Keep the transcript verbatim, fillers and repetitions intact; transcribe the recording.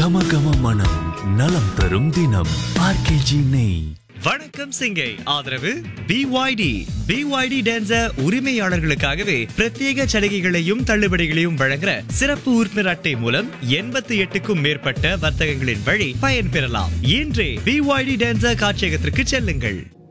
கம கம மனம் நலம் தரும் தினம் ஆர்கேஜி நெய். வணக்கம் சிங்கை. ஆதரவு B Y D. B Y D dancer உரிமையாளர்களுக்காகவே பிரத்யேக சலுகைகளையும் தள்ளுபடிகளையும் வழங்குற சிறப்பு உறுப்பினர் அட்டை மூலம் எண்பத்தி எட்டுக்கும் மேற்பட்ட வர்த்தகங்களின் வழி பயன்பெறலாம். இன்றே பி ஒய் டி டான்சர் காட்சியகத்திற்கு செல்லுங்கள்.